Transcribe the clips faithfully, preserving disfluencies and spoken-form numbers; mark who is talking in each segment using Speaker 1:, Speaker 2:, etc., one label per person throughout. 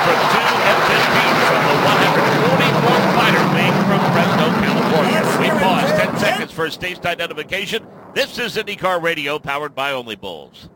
Speaker 1: from two F fifteens from the one forty-fourth Fighter Wing from Fresno, California. We pause ten seconds for station identification. This is IndyCar Radio, powered by Only Bulls.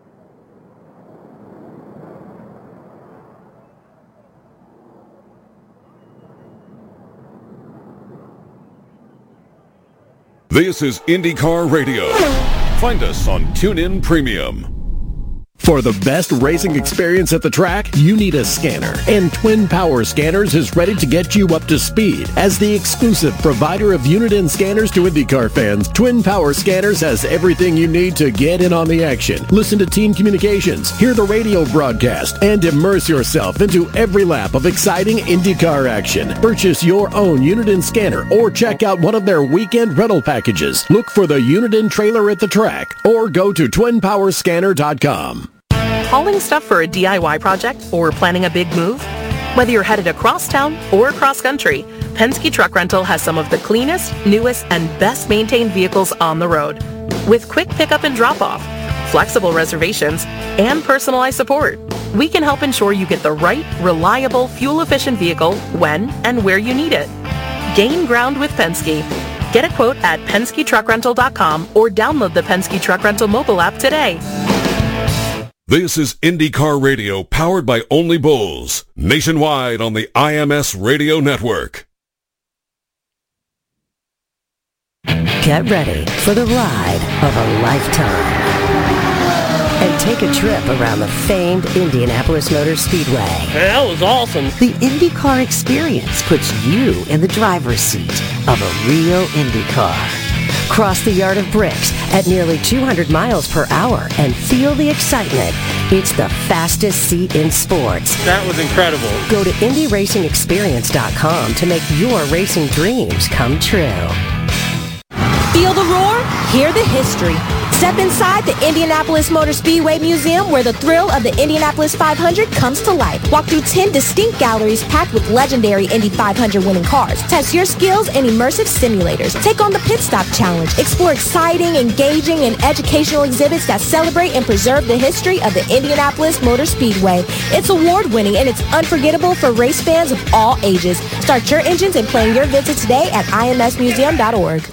Speaker 2: This is IndyCar Radio. Find us on TuneIn Premium.
Speaker 3: For the best racing experience at the track, you need a scanner. And Twin Power Scanners is ready to get you up to speed. As the exclusive provider of Uniden scanners to IndyCar fans, Twin Power Scanners has everything you need to get in on the action. Listen to team communications, hear the radio broadcast, and immerse yourself into every lap of exciting IndyCar action. Purchase your own Uniden scanner or check out one of their weekend rental packages. Look for the Uniden trailer at the track or go to twin power scanner dot com.
Speaker 4: Hauling stuff for a D I Y project or planning a big move? Whether you're headed across town or across country, Penske Truck Rental has some of the cleanest, newest, and best maintained vehicles on the road. With quick pickup and drop-off, flexible reservations, and personalized support, we can help ensure you get the right, reliable, fuel-efficient vehicle when and where you need it. Gain ground with Penske. Get a quote at penske truck rental dot com or download the Penske Truck Rental mobile app today.
Speaker 2: This is IndyCar Radio, powered by Only Bulls, nationwide on the I M S Radio Network.
Speaker 5: Get ready for the ride of a lifetime and take a trip around the famed Indianapolis Motor Speedway.
Speaker 6: That was awesome.
Speaker 5: The IndyCar experience puts you in the driver's seat of a real IndyCar. Cross the Yard of Bricks at nearly two hundred miles per hour and feel the excitement. It's the fastest seat in sports.
Speaker 6: That was incredible.
Speaker 5: Go to indy racing experience dot com to make your racing dreams come true.
Speaker 7: Feel the roar? Hear the history. Step inside the Indianapolis Motor Speedway Museum, where the thrill of the Indianapolis five hundred comes to life. Walk through ten distinct galleries packed with legendary Indy five hundred winning cars. Test your skills in immersive simulators. Take on the Pit Stop Challenge. Explore exciting, engaging, and educational exhibits that celebrate and preserve the history of the Indianapolis Motor Speedway. It's award-winning and it's unforgettable for race fans of all ages. Start your engines and plan your visit today at I M S museum dot org.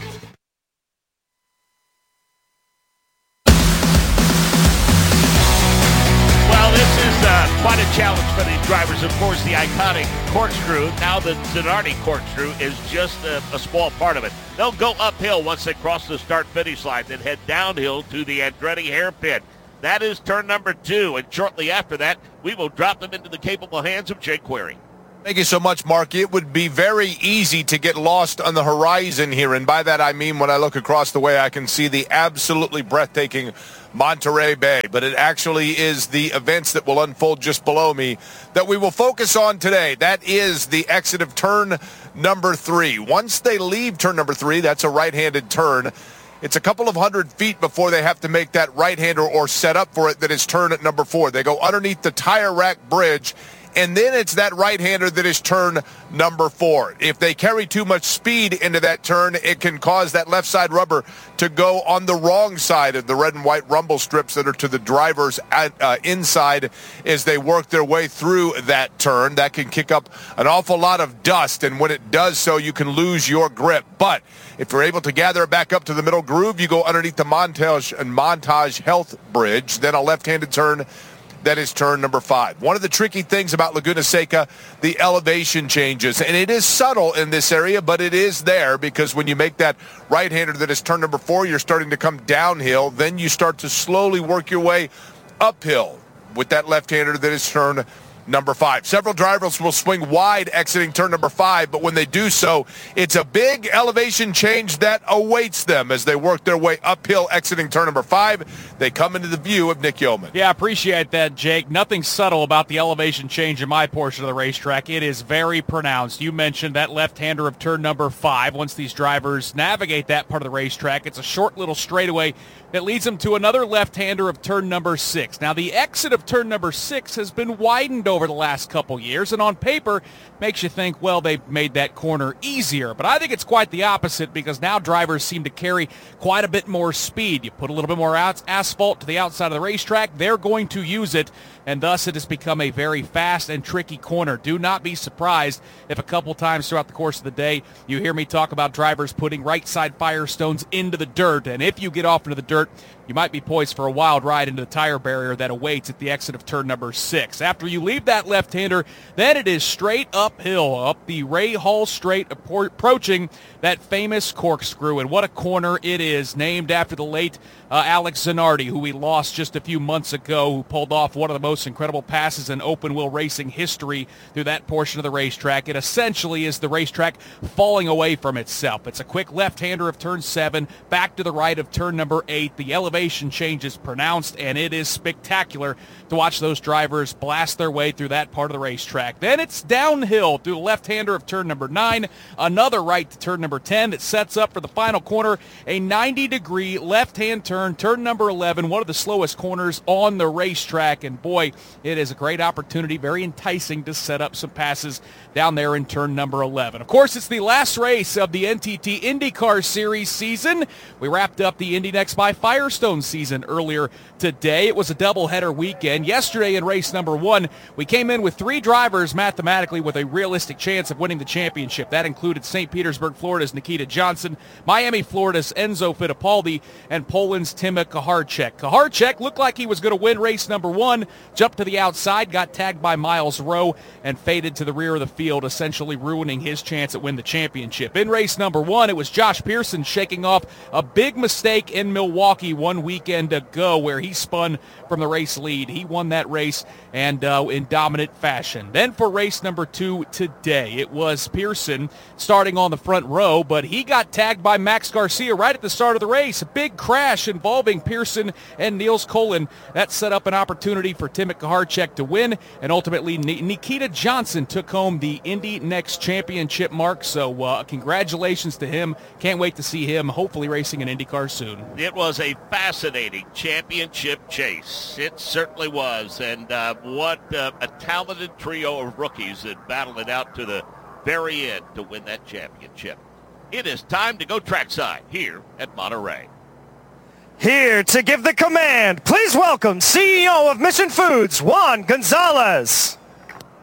Speaker 1: Quite a challenge for these drivers. Of course, the iconic corkscrew. Now the Zanardi corkscrew is just a, a small part of it. They'll go uphill once they cross the start-finish line, then head downhill to the Andretti hairpin. That is turn number two, and shortly after that, we will drop them into the capable hands of Jake Query.
Speaker 8: Thank you so much, Mark. It would be very easy to get lost on the horizon here, and by that I mean when I look across the way, I can see the absolutely breathtaking Monterey Bay, but it actually is the events that will unfold just below me that we will focus on today. That is the exit of turn number three. Once they leave turn number three, that's a right-handed turn. It's a couple of hundred feet before they have to make that right-hander or set up for it that is turn at number four. They go underneath the tire rack bridge, and then it's that right-hander that is turn number four. If they carry too much speed into that turn, it can cause that left side rubber to go on the wrong side of the red and white rumble strips that are to the driver's at, uh, inside as they work their way through that turn. That can kick up an awful lot of dust, and when it does so, you can lose your grip. But if you're able to gather it back up to the middle groove, you go underneath the Montage and Montage Health Bridge, then a left-handed turn. That is turn number five. One of the tricky things about Laguna Seca, the elevation changes. And it is subtle in this area, but it is there because when you make that right-hander that is turn number four, you're starting to come downhill. Then you start to slowly work your way uphill with that left-hander that is turn number five. Several drivers will swing wide exiting turn number five, but when they do so, it's a big elevation change that awaits them as they work their way uphill exiting turn number five. They come into the view of Nick Yeoman.
Speaker 9: Yeah, I appreciate that, Jake. Nothing subtle about the elevation change in my portion of the racetrack. It is very pronounced. You mentioned that left-hander of turn number five. Once these drivers navigate that part of the racetrack, it's a short little straightaway that leads them to another left-hander of turn number six. Now, the exit of turn number six has been widened over the last couple years, and on paper makes you think, well, they made that corner easier. But I think it's quite the opposite, because now drivers seem to carry quite a bit more speed. You put a little bit more out- asphalt to the outside of the racetrack, they're going to use it, and thus it has become a very fast and tricky corner. Do not be surprised if a couple times throughout the course of the day you hear me talk about drivers putting right side Firestones into the dirt, and if you get off into the dirt, you might be poised for a wild ride into the tire barrier that awaits at the exit of turn number six. After you leave that left-hander, then it is straight uphill, up the Ray Hall Straight, approaching that famous corkscrew. And what a corner it is, named after the late uh, Alex Zanardi, who we lost just a few months ago, who pulled off one of the most incredible passes in open-wheel racing history through that portion of the racetrack. It essentially is the racetrack falling away from itself. It's a quick left-hander of turn seven, back to the right of turn number eight. The elevation change is pronounced, and it is spectacular to watch those drivers blast their way through that part of the racetrack. Then it's downhill through the left-hander of turn number nine, another right to turn number ten that sets up for the final corner, a ninety-degree left-hand turn, turn number eleven, one of the slowest corners on the racetrack, and boy, it is a great opportunity, very enticing to set up some passes down there in turn number eleven. Of course, it's the last race of the N T T IndyCar Series season. We wrapped up the Indy Next by Firestone season earlier today. It was a doubleheader weekend. Yesterday in race number one, we came in with three drivers mathematically with a realistic chance of winning the championship. That included Saint Petersburg, Florida's Nikita Johnson, Miami, Florida's Enzo Fittipaldi, and Poland's Timo Kaharczyk. Kaharczyk looked like he was going to win race number one, jumped to the outside, got tagged by Miles Rowe, and faded to the rear of the field, essentially ruining his chance at winning the championship. In race number one, it was Josh Pearson shaking off a big mistake in Milwaukee one weekend ago where he spun from the race lead. He won that race and uh, in dominant fashion. Then for race number two today, it was Pearson starting on the front row, but he got tagged by Max Garcia right at the start of the race. A big crash involving Pearson and Niels Colin. That set up an opportunity for Timo Kaharczyk to win, and ultimately Nikita Johnson took home the Indy Next Championship mark. So uh, congratulations to him. Can't wait to see him hopefully racing in IndyCar soon.
Speaker 1: It was a fascinating championship chase. It certainly was. And uh, what uh, a talented trio of rookies that battled it out to the very end to win that championship. It is time to go trackside here at Monterey.
Speaker 10: Here to give the command, please welcome C E O of Mission Foods, Juan Gonzalez.